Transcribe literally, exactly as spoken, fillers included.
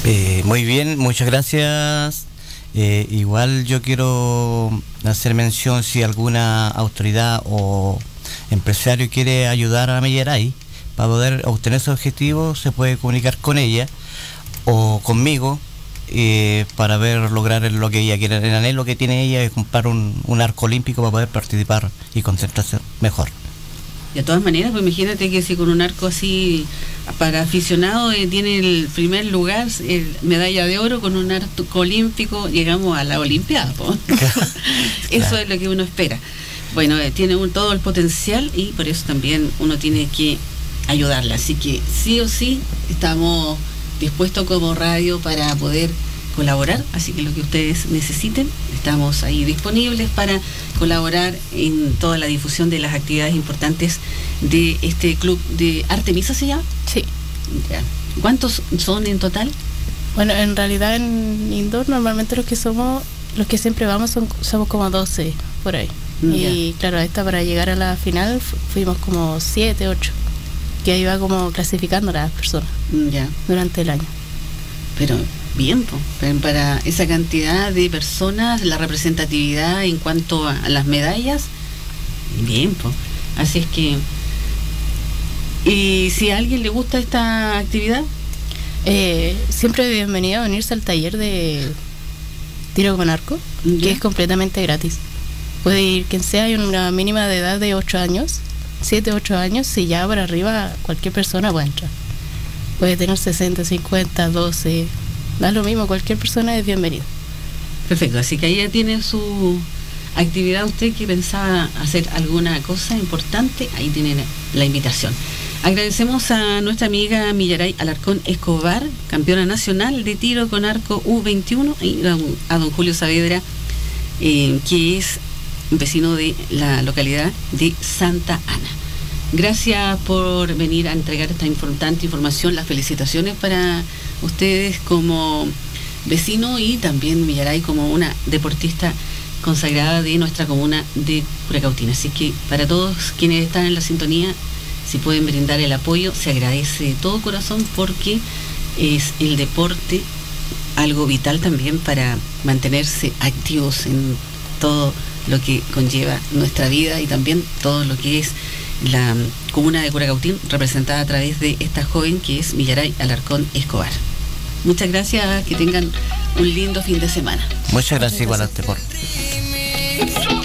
Eh, muy bien, muchas gracias. Eh, igual yo quiero hacer mención si alguna autoridad o empresario quiere ayudar a Mellaray para poder obtener ese objetivo, se puede comunicar con ella o conmigo eh, para ver lograr lo que ella quiere. El anhelo que tiene ella es comprar un, un arco olímpico para poder participar y concentrarse mejor. De todas maneras, pues imagínate que si con un arco así para aficionado eh, tiene el primer lugar, el medalla de oro, con un arco olímpico llegamos a la Olimpiada. Eso claro. Es lo que uno espera. Bueno, eh, tiene un, todo el potencial y por eso también uno tiene que ayudarla. Así que sí o sí estamos dispuestos como radio para poder colaborar, así que lo que ustedes necesiten, estamos ahí disponibles para colaborar en toda la difusión de las actividades importantes de este club de Artemisa, ¿se llama? Sí. Ya. ¿Cuántos son en total? Bueno, en realidad en indoor normalmente los que somos, los que siempre vamos son, somos como doce por ahí. Ya. Y claro, esta para llegar a la final fuimos como siete, ocho, que ahí va como clasificando a las personas ya. Durante el año. Pero bien, po, para esa cantidad de personas, la representatividad en cuanto a, a las medallas, bien, po. Así es que, y si a alguien le gusta esta actividad, eh, siempre bienvenido a unirse al taller de tiro con arco, ¿ya? Que es completamente gratis. Puede ir quien sea, hay una mínima de edad de ocho años, siete, ocho años, si ya para arriba cualquier persona puede entrar. Puede tener sesenta, cincuenta, doce, da lo mismo, cualquier persona es bienvenida. Perfecto, así que ahí ya tiene su actividad. Usted que pensaba hacer alguna cosa importante, ahí tiene la invitación. Agradecemos a nuestra amiga Mellaray Alarcón Escobar, campeona nacional de tiro con arco U veintiuno, y a don Julio Saavedra, eh, que es vecino de la localidad de Santa Ana. Gracias por venir a entregar esta importante información. Las felicitaciones para ustedes como vecino y también Mellaray como una deportista consagrada de nuestra comuna de Curacautina. Así que para todos quienes están en la sintonía, si pueden brindar el apoyo, se agradece de todo corazón, porque es el deporte algo vital también para mantenerse activos en todo lo que conlleva nuestra vida y también todo lo que es la comuna de Curacautín, representada a través de esta joven que es Mellaray Alarcón Escobar. Muchas gracias, que tengan un lindo fin de semana. Muchas gracias, igual a usted por...